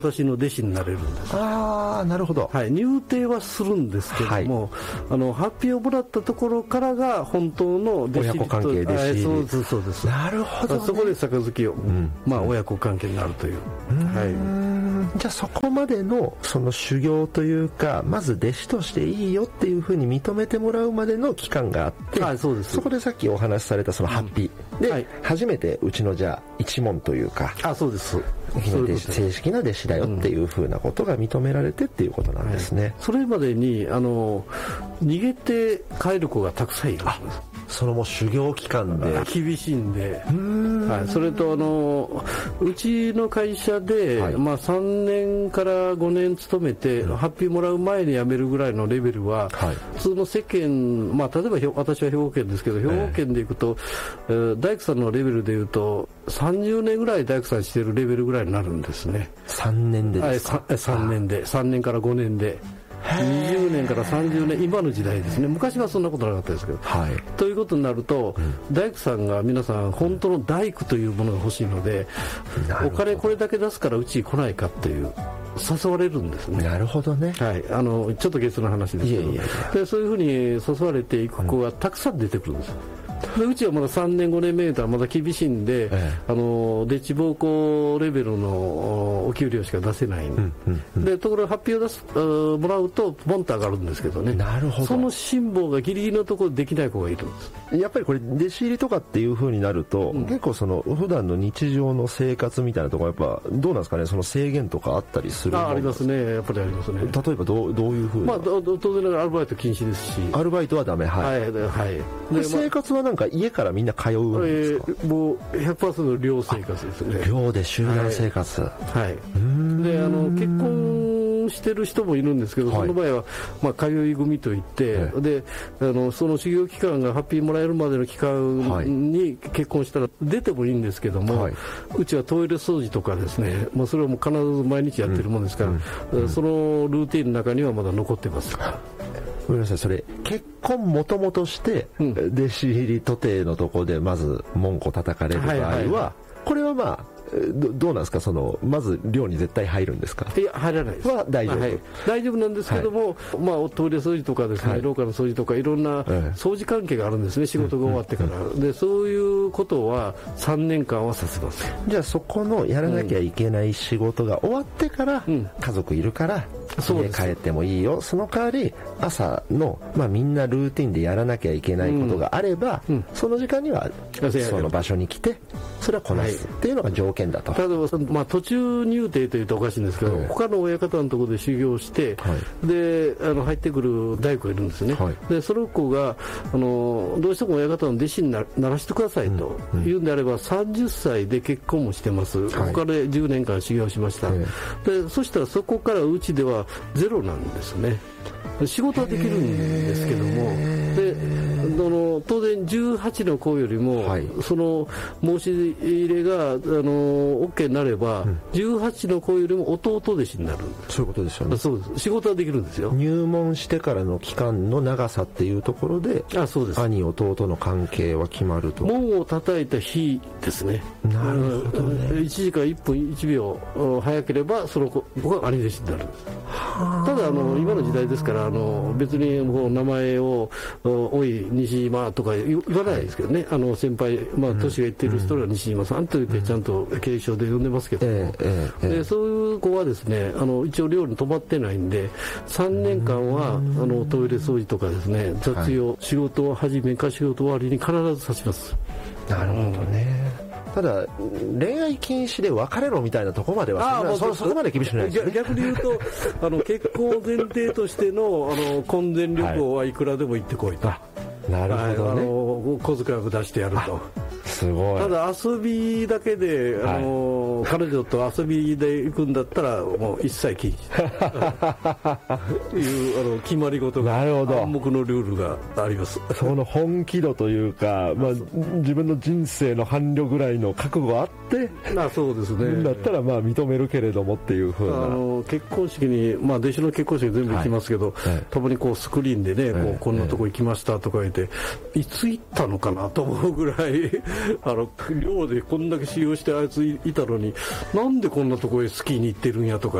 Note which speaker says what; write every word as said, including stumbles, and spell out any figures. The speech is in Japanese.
Speaker 1: 私の弟子になれるんです。
Speaker 2: ああ、なるほど。
Speaker 1: はい、入廷はするんですけども、はい、あの発表をもらったところからが本当の弟子
Speaker 2: 親子関係弟子入り。
Speaker 1: そうですそうです。
Speaker 2: なるほど、ね、
Speaker 1: そこで杯を、うん、まあ親子関係になるという。
Speaker 2: うん、はい。じゃあそこまでのその修行というか、まず弟子としていいよっていうふうに認めてもらうまでの期間があって、
Speaker 1: はい、そうです。
Speaker 2: そこでさっきお話しされたそのハッピー、うん、で、はい、初めてうちのじゃあ一門というか、
Speaker 1: あ、そうです。
Speaker 2: 正式な弟子だよっていうふうなことが認められてっていうことなんですね。はい、
Speaker 1: それまでにあの逃げて帰る子がたくさんいるんです。
Speaker 2: そのもう修行期間で
Speaker 1: 厳しいんで、はい、それとあのうちの会社で、はい、まあ、さんねんからごねん勤めて、うん、ハッピーもらう前に辞めるぐらいのレベルは、はい、普通の世間、まあ、例えば私は兵庫県ですけど、兵庫県でいくと、えー、大工さんのレベルでいうとさんじゅうねんぐらい大工さんしているレベルぐらいになるんですね。
Speaker 2: さんねんでですか？
Speaker 1: はい、さんねんでさんねんからごねんでにじゅうねんからさんじゅうねん、今の時代ですね。昔はそんなことなかったですけど、はい、ということになると、うん、大工さんが皆さん本当の大工というものが欲しいので、お金これだけ出すからうちに来ないかっていう誘われるんですね。
Speaker 2: なるほどね。
Speaker 1: はい、あのちょっと別の話ですけど、いやいやいや、でそういうふうに誘われていく子がたくさん出てくるんです。でうちはまださんねんごねんめとはまだ厳しいんで、ええ、あので地暴行レベルのお給料しか出せないんで、うんうんうん、でところが発表を出すもらうとポンと上がるんですけどね。
Speaker 2: なるほど。
Speaker 1: その辛抱がギリギリのところでできない子がいるんです。
Speaker 2: やっぱりこれ弟子入りとかっていう風になると、うん、結構その普段の日常の生活みたいなところやっぱどうなんですかね。その制限とかあったりするの？
Speaker 1: あ, ありますね。やっぱりありますね。
Speaker 2: 例えばどうどういう風な、
Speaker 1: まあ、当然ながらアルバイト禁止ですし。
Speaker 2: アルバイトはダメ。はい、はいはい、で生活はなんか家からみんな通うんですか？
Speaker 1: えー、もう ひゃくパーセント 寮生活ですね。
Speaker 2: 寮で集団生活。はい。
Speaker 1: はい、であの結婚してる人もいるんですけど、はい、その場合は、まあ、通い組といって、はい、であのその修行期間がハッピーもらえるまでの期間に結婚したら出てもいいんですけども、はい、うちはトイレ掃除とかですね、まあ、それはもう必ず毎日やってるもんですから、うんうん、そのルーティンの中にはまだ残ってます。
Speaker 2: ごめんなさい、それ結婚もともとして、うん、弟子入り徒弟のとこでまず門戸叩かれる場合は、はいはいはい、これはまあど, どうなんですか。そのまず寮に絶対入るんですか？
Speaker 1: いや入らないです。
Speaker 2: は大丈夫、はい、
Speaker 1: 大丈夫なんですけども、はい、まあ、トイレ掃除とかですね、はい、廊下の掃除とかいろんな掃除関係があるんですね、仕事が終わってから、うんうんうん、でそういうことはさんねんかんはさせます。
Speaker 2: じゃあそこのやらなきゃいけない仕事が終わってから、うん、家族いるから家帰ってもいいよ。その代わり朝の、まあ、みんなルーティンでやらなきゃいけないことがあれば、うんうん、その時間にはその場所に来てそれはこなすっていうのが条件だと。
Speaker 1: 例えば、まあ、途中入廷というとおかしいんですけど、はい、他の親方のところで修行して、はい、であの入ってくる大工がいるんですね、はい、でその子があのどうしても親方の弟子に な, ならしてくださいというんであれば、うんうん、さんじゅっさいで結婚もしてます、はい、他でじゅうねんかん修行しました、はい、でそしたらそこからうちではゼロなんですね。仕事はできるんですけども、であの当然じゅうはちの子よりも、はい、その申し入れがあの OK になれば、うん、じゅうはちの子よりも弟弟子になる。
Speaker 2: そういうことですよね。
Speaker 1: そうです。仕事はできるんですよ。
Speaker 2: 入門してからの期間の長さっていうところで、
Speaker 1: あ、そうです。
Speaker 2: 兄弟の関係は決まると。
Speaker 1: 門を叩いた日ですね。
Speaker 2: なるほどね。
Speaker 1: いちじかんいっぷんいちびょう早ければその子が兄弟子になるんです。ただあの今の時代ですからあの別にもう名前をおい西島とか言わないですけどね、はい、あの先輩、まあ、年がいっている人は西島さんと言ってちゃんと継承で呼んでますけども、えーえー、でそういう子はですねあの一応寮に泊まってないんでさんねんかんはあのトイレ掃除とかですね雑用、はい、仕事を始めか仕事終わりに必ずさします。
Speaker 2: なるほどね。ただ恋愛禁止で別れろみたいなところまでは そ, そ, そこまで厳しくないですね。
Speaker 1: 逆に言うとあの結婚を前提としてのあの婚前旅行はいくらでも行ってこいと、はい、
Speaker 2: なるほどね、
Speaker 1: あの小遣いを出してやると。
Speaker 2: すごい。
Speaker 1: ただ遊びだけで、あの、はい、彼女と遊びで行くんだったらもう一切禁止いうあの決まり事が暗黙のルールがあります。
Speaker 2: その本気度というか、まあ、自分の人生の伴侶ぐらいの覚悟あって
Speaker 1: あそうですね
Speaker 2: だったらまあ認めるけれどもっていう風なあ
Speaker 1: の結婚式に、まあ、弟子の結婚式全部行きますけど、はいはい、たまにこうスクリーンでね、こうこんなとこ行きましたとか言って、いつ行ったのかなと思うぐらいあの寮でこんだけ使用してあいついたのにになんでこんなとこへスキーに行ってるんやとか